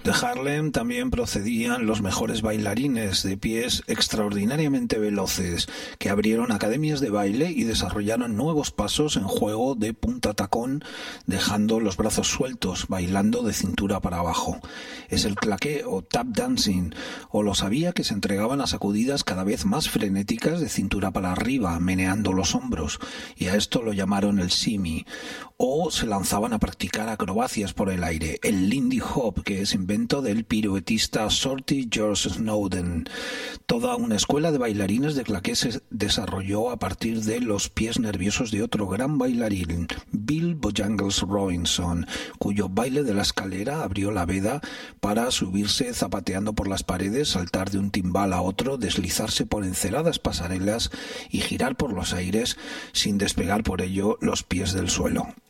De Harlem también procedían los mejores bailarines de pies extraordinariamente veloces que abrieron academias de baile y desarrollaron nuevos pasos en juego de punta tacón, dejando los brazos sueltos, bailando de cintura para abajo. Es el claqué o tap dancing, o lo sabía que se entregaban a sacudidas cada vez más frenéticas de cintura para arriba, meneando los hombros, y a esto lo llamaron el shimmy, o se lanzaban a practicar acrobacias por el aire, el Lindy Hop, que es invento del piruetista Shorty George Snowden. Toda una escuela de bailarines de claqué se desarrolló a partir de los pies nerviosos de otro gran bailarín, Bill Bojangles Robinson, cuyo baile de la escalera abrió la veda para subirse zapateando por las paredes, saltar de un timbal a otro, deslizarse por enceradas pasarelas y girar por los aires sin despegar por ello los pies del suelo.